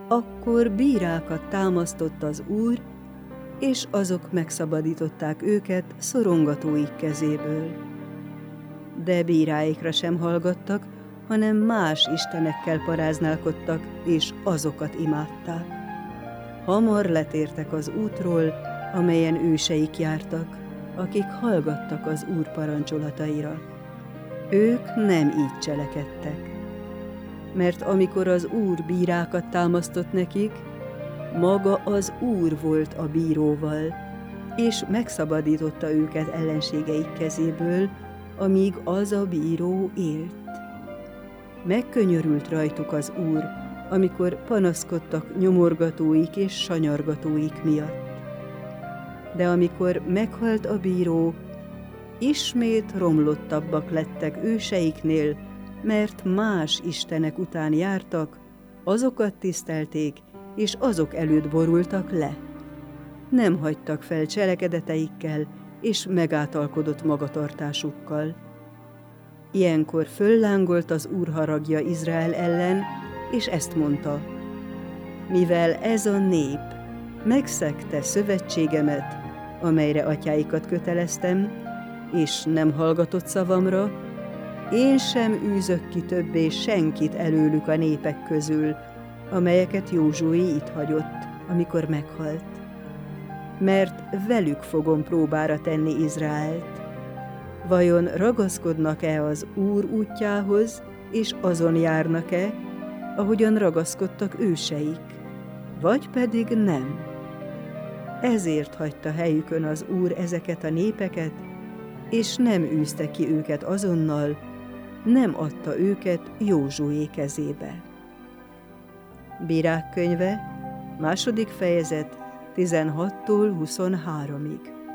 Akkor bírákat támasztott az Úr, és azok megszabadították őket szorongatóik kezéből. De bíráikra sem hallgattak, hanem más istenekkel paráználkodtak, és azokat imádták. Hamar letértek az útról, amelyen őseik jártak, akik hallgattak az Úr parancsolataira. Ők nem így cselekedtek. Mert amikor az Úr bírákat támasztott nekik, maga az Úr volt a bíróval, és megszabadította őket ellenségeik kezéből, amíg az a bíró élt. Megkönyörült rajtuk az Úr, amikor panaszkodtak nyomorgatóik és sanyargatóik miatt. De amikor meghalt a bíró, ismét romlottabbak lettek őseiknél, mert más istenek után jártak, azokat tisztelték, és azok előtt borultak le. Nem hagytak fel cselekedeteikkel, és megátalkodott magatartásukkal. Ilyenkor föllángolt az Úr haragja Izrael ellen, és ezt mondta: mivel ez a nép megszegte szövetségemet, amelyre atyáikat köteleztem, és nem hallgatott szavamra, én sem űzök ki többé senkit előlük a népek közül, amelyeket Józsué itt hagyott, amikor meghalt. Mert velük fogom próbára tenni Izraelt. Vajon ragaszkodnak-e az Úr útjához, és azon járnak-e, ahogyan ragaszkodtak őseik, vagy pedig nem? Ezért hagyta helyükön az Úr ezeket a népeket, és nem űzte ki őket azonnal, nem adta őket Józsué kezébe. Bírák könyve, 2. fejezet, 16-tól 23-ig.